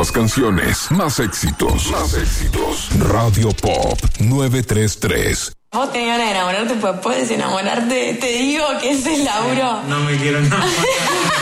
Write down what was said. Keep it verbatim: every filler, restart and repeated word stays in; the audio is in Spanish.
Más canciones, más éxitos, más éxitos. Radio Pop novecientos treinta y tres. Vos tenías ganas de enamorarte, pues puedes enamorarte. Te digo que ese es Lauro. No me quiero enamorar.